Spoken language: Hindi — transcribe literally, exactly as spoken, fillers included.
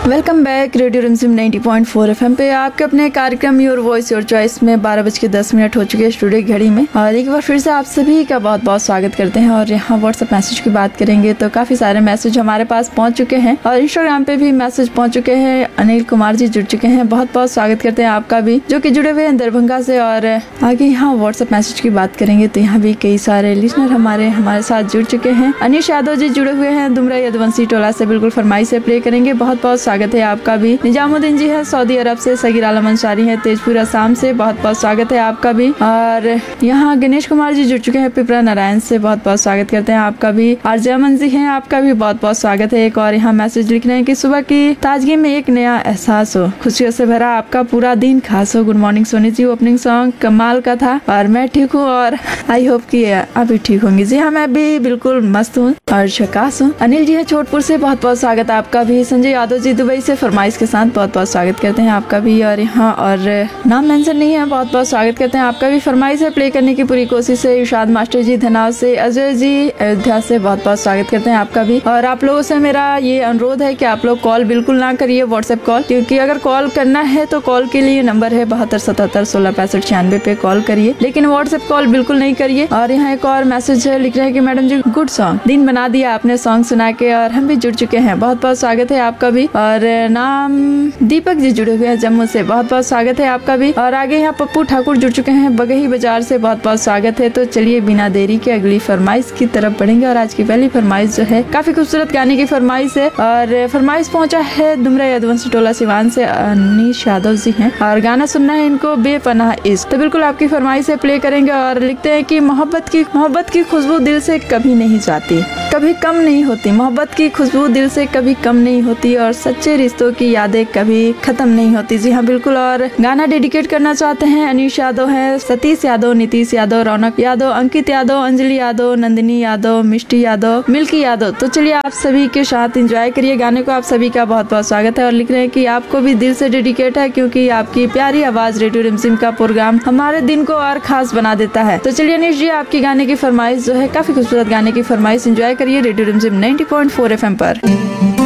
वेलकम बैक रेडियो रिमझिम नाइंटी पॉइंट फोर एफएम पे आपके अपने कार्यक्रम योर वॉइस योर चॉइस में बारह बज के दस मिनट हो चुके हैं स्टूडियो की घड़ी में। और एक बार फिर से आप सभी का बहुत बहुत स्वागत करते हैं। और यहाँ व्हाट्सएप मैसेज की बात करेंगे तो काफी सारे मैसेज हमारे पास पहुंच चुके हैं और इंस्टाग्राम पे भी मैसेज पहुंच चुके हैं। अनिल कुमार जी जुड़ चुके हैं, बहुत बहुत स्वागत करते हैं आपका भी, जो की जुड़े हुए हैं दरभंगा से। और आगे यहाँ व्हाट्सएप मैसेज की बात करेंगे तो यहाँ भी कई सारे लिसनर हमारे हमारे साथ जुड़ चुके हैं। अनिश यादव जी जुड़े हुए हैं दुमरा यदुवंशी टोला से, बिल्कुल फरमाइश से प्ले करेंगे, बहुत बहुत स्वागत है आपका भी। निजामुद्दीन जी है सऊदी अरब से, सगीर आलम अंसारी है तेजपुर असम से, बहुत बहुत स्वागत है आपका भी। और यहाँ गणेश कुमार जी जुड़ चुके हैं पिपरा नारायण से, बहुत बहुत स्वागत करते हैं आपका भी। आरजे अमन जी हैं, आपका भी बहुत बहुत स्वागत है। एक और यहाँ मैसेज लिख रहे हैं कि सुबह की ताजगी में एक नया एहसास हो, खुशियों से भरा आपका पूरा दिन खास हो। Good morning Soni ji, opening song कमाल का था और मैं ठीक हूँ और आई होप कि आप भी ठीक होंगी। जी हाँ, मैं भी बिल्कुल मस्त हूँ और झकास हूँ। अनिल जी है छोटपुर से, बहुत बहुत स्वागत है आपका भी। संजय यादव जी दुबई से फरमाइश के साथ बहुत बहुत स्वागत करते हैं आपका भी। और यहाँ और नाम मेंशन नहीं है, बहुत बहुत स्वागत करते हैं आपका भी। फरमाइश है प्ले करने की पूरी कोशिश है। इरशाद मास्टर जी धनाव से, अजय जी अयोध्या से, बहुत बहुत स्वागत करते हैं आपका भी। और आप लोगों से मेरा ये अनुरोध है कि आप लोग कॉल बिल्कुल ना करिए व्हाट्सएप कॉल, क्योंकि अगर कॉल करना है तो कॉल के लिए नंबर है बहत्तर सतहत्तर सोलह पैंसठ छियानवे पे कॉल करिए, लेकिन व्हाट्सएप कॉल बिल्कुल नहीं करिए। और यहाँ एक और मैसेज है, लिख रहे हैं कि मैडम जी गुड सॉन्ग, दिन बना दिया आपने सॉन्ग सुना के। और हम भी जुड़ चुके हैं, बहुत बहुत स्वागत है आपका भी। और नाम दीपक जी जुड़े हुए हैं जम्मू से, बहुत बहुत स्वागत है आपका भी। और आगे यहाँ पप्पू ठाकुर जुड़ चुके हैं बगही बाजार से, बहुत बहुत स्वागत है। तो चलिए बिना देरी के अगली फरमाइश की तरफ बढ़ेंगे। और आज की पहली फरमाइश जो है काफी खूबसूरत गाने की फरमाइश है और फरमाइश पहुंचा है दुमरा यदुवंशी टोला सिवान से, अनीश यादव जी हैं और गाना सुनना है इनको बेपनाह इश्क। तो बिल्कुल आपकी फरमाइश है प्ले करेंगे। और लिखते हैं कि मोहब्बत की मोहब्बत की खुशबू दिल से कभी नहीं जाती, कभी कम नहीं होती। मोहब्बत की खुशबू दिल से कभी कम नहीं होती और सच्चे रिश्तों की यादें कभी खत्म नहीं होती। जी हाँ बिल्कुल। और गाना डेडिकेट करना चाहते हैं अनीश यादव है, सतीश यादव, नीतीश यादव, रौनक यादव, अंकित यादव, अंजलि यादव, नंदिनी यादव, मिष्टी यादव, मिल्की यादव। तो चलिए आप सभी के साथ एंजॉय करिए गाने को। आप सभी का बहुत बहुत स्वागत है। और लिख रहे हैं कि आपको भी दिल से डेडिकेट है, क्योंकि आपकी प्यारी आवाज रेडियो रिमझिम का प्रोग्राम हमारे दिन को और खास बना देता है। तो चलिए अनीश जी, आपकी गाने की फरमाइश जो है काफी खूबसूरत गाने की फरमाइश एंजॉय करिए रेडियो रिमझिम नाइंटी पॉइंट फोर एफएम पर।